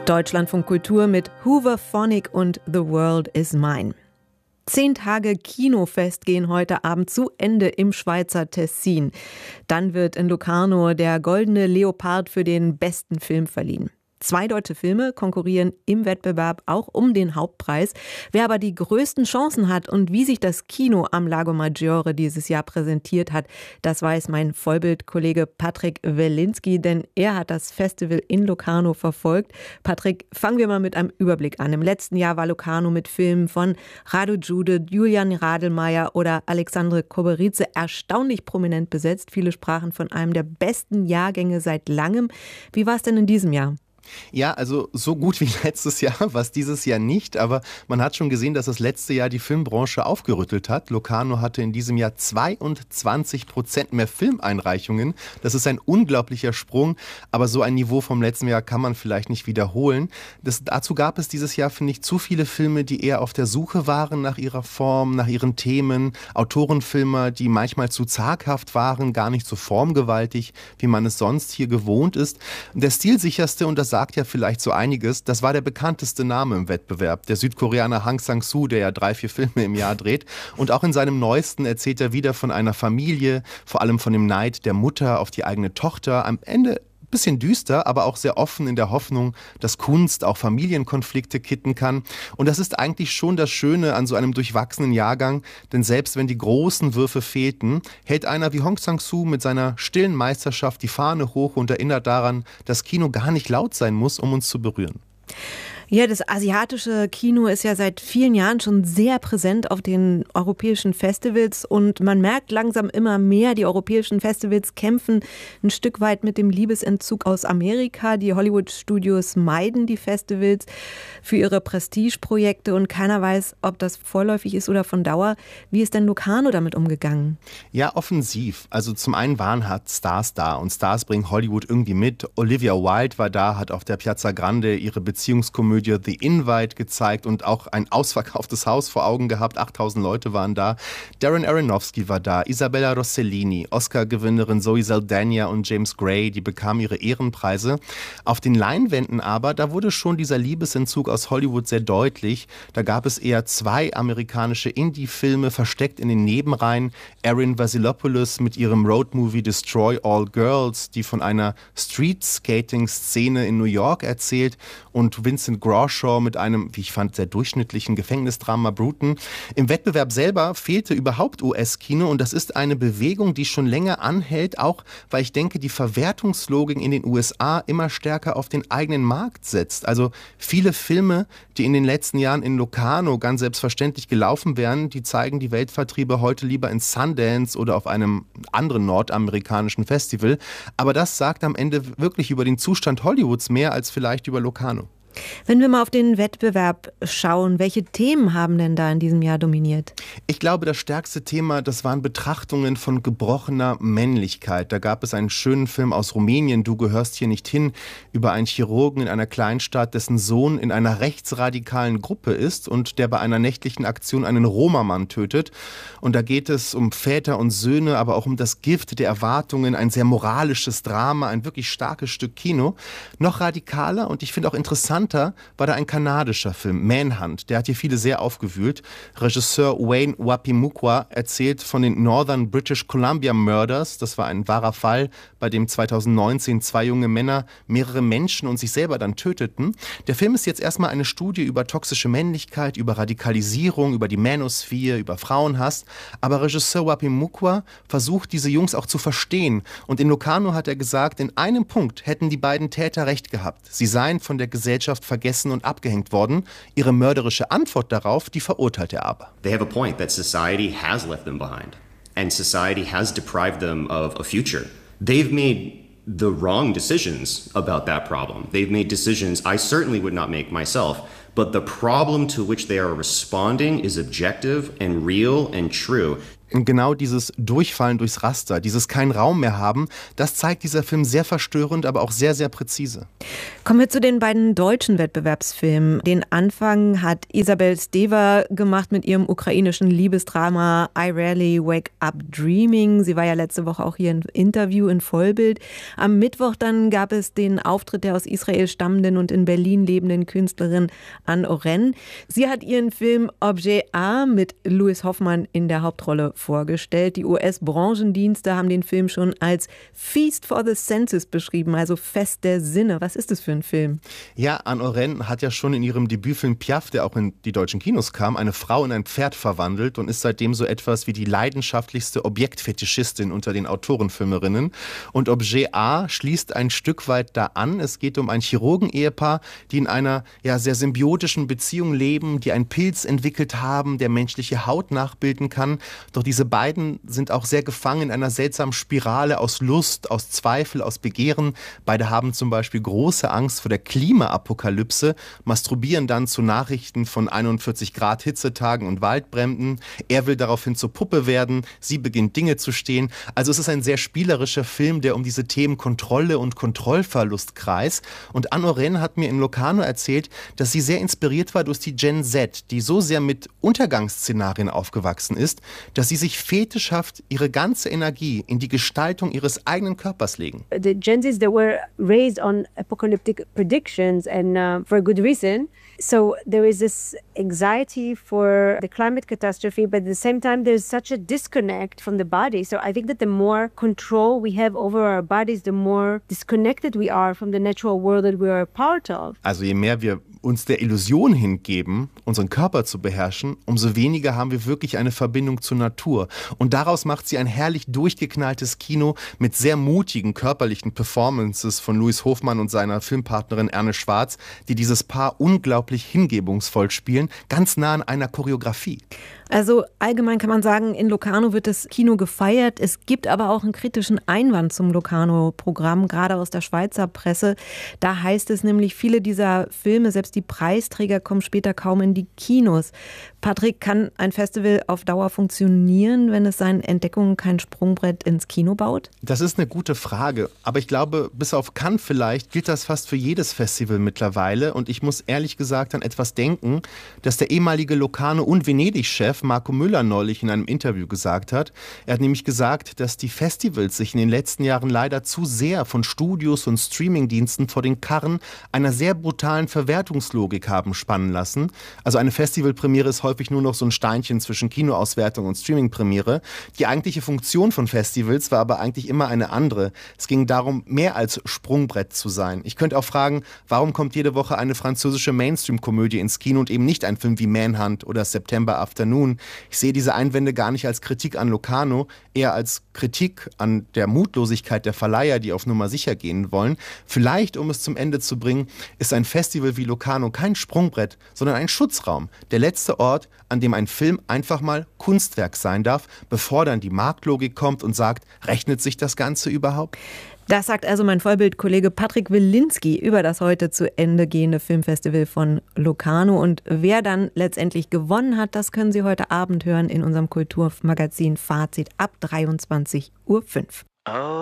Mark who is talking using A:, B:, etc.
A: Deutschlandfunk Kultur mit Hooverphonic und The World is Mine. 10 Tage Kinofest gehen heute Abend zu Ende im Schweizer Tessin. Dann wird in Locarno der Goldene Leopard für den besten Film verliehen. 2 deutsche Filme konkurrieren im Wettbewerb auch um den Hauptpreis. Wer aber die größten Chancen hat und wie sich das Kino am Lago Maggiore dieses Jahr präsentiert hat, das weiß mein Vollbildkollege Patrick Welinski, denn er hat das Festival in Locarno verfolgt. Patrick, fangen wir mal mit einem Überblick an. Im letzten Jahr war Locarno mit Filmen von Radu Jude, Julian Radelmeier oder Alexandre Koberice erstaunlich prominent besetzt. Viele sprachen von einem der besten Jahrgänge seit langem. Wie war es denn in diesem Jahr?
B: Ja, also so gut wie letztes Jahr war es dieses Jahr nicht, aber man hat schon gesehen, dass das letzte Jahr die Filmbranche aufgerüttelt hat. Locarno hatte in diesem Jahr 22% mehr Filmeinreichungen. Das ist ein unglaublicher Sprung, aber so ein Niveau vom letzten Jahr kann man vielleicht nicht wiederholen. Dazu gab es dieses Jahr, finde ich, zu viele Filme, die eher auf der Suche waren nach ihrer Form, nach ihren Themen. Autorenfilme, die manchmal zu zaghaft waren, gar nicht so formgewaltig, wie man es sonst hier gewohnt ist. Der stilsicherste, und das sagt ja vielleicht so einiges, das war der bekannteste Name im Wettbewerb, der Südkoreaner Hang Sang-soo, der ja 3-4 Filme im Jahr dreht. Und auch in seinem neuesten erzählt er wieder von einer Familie, vor allem von dem Neid der Mutter auf die eigene Tochter. Am Ende bisschen düster, aber auch sehr offen in der Hoffnung, dass Kunst auch Familienkonflikte kitten kann. Und das ist eigentlich schon das Schöne an so einem durchwachsenen Jahrgang, denn selbst wenn die großen Würfe fehlten, hält einer wie Hong Sang-soo mit seiner stillen Meisterschaft die Fahne hoch und erinnert daran, dass Kino gar nicht laut sein muss, um uns zu berühren.
A: Ja, das asiatische Kino ist ja seit vielen Jahren schon sehr präsent auf den europäischen Festivals und man merkt langsam immer mehr, die europäischen Festivals kämpfen ein Stück weit mit dem Liebesentzug aus Amerika. Die Hollywood-Studios meiden die Festivals für ihre Prestigeprojekte und keiner weiß, ob das vorläufig ist oder von Dauer. Wie ist denn Locarno damit umgegangen?
B: Ja, offensiv. Also zum einen waren halt Stars da und Stars bringen Hollywood irgendwie mit. Olivia Wilde war da, hat auf der Piazza Grande ihre Beziehungskomödie The Invite gezeigt und auch ein ausverkauftes Haus vor Augen gehabt. 8000 Leute waren da. Darren Aronofsky war da, Isabella Rossellini, Oscar-Gewinnerin Zoe Saldana und James Gray, die bekamen ihre Ehrenpreise. Auf den Leinwänden aber, da wurde schon dieser Liebesentzug aus Hollywood sehr deutlich. Da gab es eher 2 amerikanische Indie-Filme versteckt in den Nebenreihen. Erin Vasilopoulos mit ihrem Roadmovie Destroy All Girls, die von einer Street-Skating-Szene in New York erzählt, und Vincent Grawshaw mit einem, wie ich fand, sehr durchschnittlichen Gefängnisdrama Bruton. Im Wettbewerb selber fehlte überhaupt US-Kino und das ist eine Bewegung, die schon länger anhält, auch weil ich denke, die Verwertungslogik in den USA immer stärker auf den eigenen Markt setzt. Also viele Filme, die in den letzten Jahren in Locarno ganz selbstverständlich gelaufen wären, die zeigen die Weltvertriebe heute lieber in Sundance oder auf einem anderen nordamerikanischen Festival. Aber das sagt am Ende wirklich über den Zustand Hollywoods mehr als vielleicht über Locarno.
A: Wenn wir mal auf den Wettbewerb schauen, welche Themen haben denn da in diesem Jahr dominiert?
B: Ich glaube, das stärkste Thema, das waren Betrachtungen von gebrochener Männlichkeit. Da gab es einen schönen Film aus Rumänien, Du gehörst hier nicht hin, über einen Chirurgen in einer Kleinstadt, dessen Sohn in einer rechtsradikalen Gruppe ist und der bei einer nächtlichen Aktion einen Roma-Mann tötet. Und da geht es um Väter und Söhne, aber auch um das Gift der Erwartungen, ein sehr moralisches Drama, ein wirklich starkes Stück Kino. Noch radikaler und ich finde auch interessant, war da ein kanadischer Film, Manhunt. Der hat hier viele sehr aufgewühlt. Regisseur Wayne Wapimukwa erzählt von den Northern British Columbia Murders. Das war ein wahrer Fall, bei dem 2019 2 junge Männer mehrere Menschen und sich selber dann töteten. Der Film ist jetzt erstmal eine Studie über toxische Männlichkeit, über Radikalisierung, über die Manosphere, über Frauenhass. Aber Regisseur Wapimukwa versucht, diese Jungs auch zu verstehen. Und in Locarno hat er gesagt, in einem Punkt hätten die beiden Täter recht gehabt. Sie seien von der Gesellschaft vergessen und abgehängt worden. Ihre mörderische Antwort darauf, die verurteilt er aber.
C: They have a point that society has left them behind and society has deprived them of a future. They've made the wrong decisions about that problem. They've made decisions I certainly would not make myself, but the problem to which they are responding is objective and real and true.
B: Genau dieses Durchfallen durchs Raster, dieses keinen Raum mehr haben, das zeigt dieser Film sehr verstörend, aber auch sehr, sehr präzise.
A: Kommen wir zu den beiden deutschen Wettbewerbsfilmen. Den Anfang hat Isabel Stever gemacht mit ihrem ukrainischen Liebesdrama I Rarely Wake Up Dreaming. Sie war ja letzte Woche auch hier im Interview in Vollbild. Am Mittwoch dann gab es den Auftritt der aus Israel stammenden und in Berlin lebenden Künstlerin Anne Oren. Sie hat ihren Film Objet A mit Louis Hoffmann in der Hauptrolle vorgestellt. Die US-Branchendienste haben den Film schon als Feast for the Senses beschrieben, also Fest der Sinne. Was ist das für ein Film?
B: Ja, Anne Oren hat ja schon in ihrem Debütfilm Piaf, der auch in die deutschen Kinos kam, eine Frau in ein Pferd verwandelt und ist seitdem so etwas wie die leidenschaftlichste Objektfetischistin unter den Autorenfilmerinnen. Und Objet A schließt ein Stück weit da an. Es geht um ein Chirurgen-Ehepaar, die in einer sehr symbiotischen Beziehung leben, die einen Pilz entwickelt haben, der menschliche Haut nachbilden kann. Doch diese beiden sind auch sehr gefangen in einer seltsamen Spirale aus Lust, aus Zweifel, aus Begehren. Beide haben zum Beispiel große Angst vor der Klimaapokalypse, masturbieren dann zu Nachrichten von 41 Grad Hitzetagen und Waldbränden. Er will daraufhin zur Puppe werden, sie beginnt Dinge zu stehen. Also es ist ein sehr spielerischer Film, der um diese Themen Kontrolle und Kontrollverlust kreist. Und Anne Oren hat mir in Locarno erzählt, dass sie sehr inspiriert war durch die Gen Z, die so sehr mit Untergangsszenarien aufgewachsen ist, dass sie sich fetischhaft ihre ganze Energie in die Gestaltung ihres eigenen Körpers legen.
D: The Gen Zs, they were raised on apocalyptic predictions and for a good reason. So there is this anxiety for the climate catastrophe, but at the same time there's such a disconnect from the body. So I think that the more control we have over our bodies, the more disconnected we are from the natural world that we are a part of.
B: Also je mehr wir uns der Illusion hingeben, unseren Körper zu beherrschen, umso weniger haben wir wirklich eine Verbindung zur Natur. Und daraus macht sie ein herrlich durchgeknalltes Kino mit sehr mutigen körperlichen Performances von Louis Hofmann und seiner Filmpartnerin Erne Schwarz, die dieses Paar unglaublich hingebungsvoll spielen, ganz nah an einer Choreografie.
A: Also allgemein kann man sagen, in Locarno wird das Kino gefeiert. Es gibt aber auch einen kritischen Einwand zum Locarno-Programm, gerade aus der Schweizer Presse. Da heißt es nämlich, viele dieser Filme, selbst die Preisträger, kommen später kaum in die Kinos. Patrick, kann ein Festival auf Dauer funktionieren, wenn es seinen Entdeckungen kein Sprungbrett ins Kino baut?
B: Das ist eine gute Frage. Aber ich glaube, bis auf Cannes vielleicht, gilt das fast für jedes Festival mittlerweile. Und ich muss ehrlich gesagt an etwas denken, dass der ehemalige Locarno- und Venedig-Chef Marco Müller neulich in einem Interview gesagt hat. Er hat nämlich gesagt, dass die Festivals sich in den letzten Jahren leider zu sehr von Studios und Streamingdiensten vor den Karren einer sehr brutalen Verwertungslogik haben spannen lassen. Also eine Festivalpremiere ist häufig nur noch so ein Steinchen zwischen Kinoauswertung und Streamingpremiere. Die eigentliche Funktion von Festivals war aber eigentlich immer eine andere. Es ging darum, mehr als Sprungbrett zu sein. Ich könnte auch fragen, warum kommt jede Woche eine französische Mainstream-Komödie ins Kino und eben nicht ein Film wie Manhunt oder September Afternoon? Ich sehe diese Einwände gar nicht als Kritik an Locarno, eher als Kritik an der Mutlosigkeit der Verleiher, die auf Nummer sicher gehen wollen. Vielleicht, um es zum Ende zu bringen, ist ein Festival wie Locarno kein Sprungbrett, sondern ein Schutzraum. Der letzte Ort, an dem ein Film einfach mal Kunstwerk sein darf, bevor dann die Marktlogik kommt und sagt, rechnet sich das Ganze überhaupt?
A: Das sagt also mein Vollbild-Kollege Patrick Wilinski über das heute zu Ende gehende Filmfestival von Locarno. Und wer dann letztendlich gewonnen hat, das können Sie heute Abend hören in unserem Kulturmagazin Fazit ab 23:05 Uhr.